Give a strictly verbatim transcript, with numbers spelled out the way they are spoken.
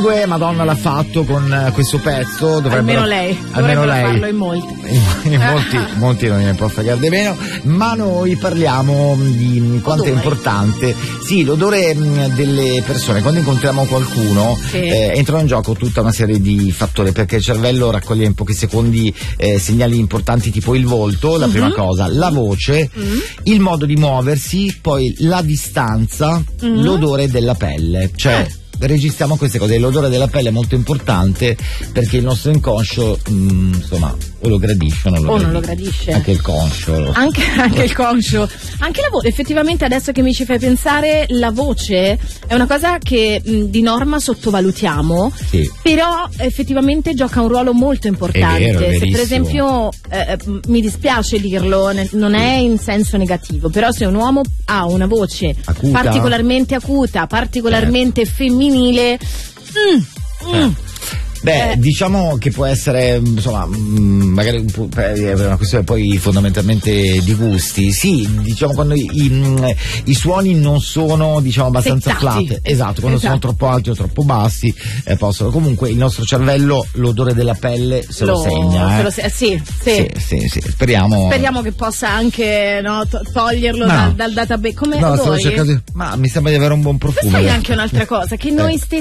Chiunque Madonna l'ha fatto con questo pezzo, dovrebbero, almeno lei, almeno lei farlo in molti. In molti, molti non ne può fregare di meno, ma noi parliamo di quanto odore. È importante, sì, l'odore delle persone. Quando incontriamo qualcuno sì. eh, entrano in gioco tutta una serie di fattori, perché il cervello raccoglie in pochi secondi eh, segnali importanti, tipo il volto, la mm-hmm. prima cosa, la voce, mm-hmm. il modo di muoversi, poi la distanza, mm-hmm. l'odore della pelle, cioè eh. registriamo queste cose. L'odore della pelle è molto importante perché il nostro inconscio mh, insomma o lo gradisce o non lo, o gradisce. non lo gradisce anche il conscio lo... anche, anche il conscio anche la voce. Effettivamente adesso che mi ci fai pensare, la voce è una cosa che mh, di norma sottovalutiamo, sì. però effettivamente gioca un ruolo molto importante. È vero, è se per esempio eh, mi dispiace dirlo, ne, non sì. è in senso negativo, però se un uomo ha una voce acuta. particolarmente acuta, particolarmente certo. femminile, mm, mm, Beh, eh. diciamo che può essere, insomma, magari è una questione poi fondamentalmente di gusti. Sì, diciamo quando i, i, i suoni non sono, diciamo, abbastanza flat, esatto, quando esatto. sono troppo alti o troppo bassi, eh, possono. Comunque il nostro cervello l'odore della pelle se lo, lo segna. Eh. Se lo se- sì, sì. Sì, sì, sì, speriamo. Speriamo che possa anche no, to- toglierlo no. dal, dal database. Come no, odori? Di... Ma mi sembra di avere un buon profumo. Sai anche un'altra cosa, che noi stessi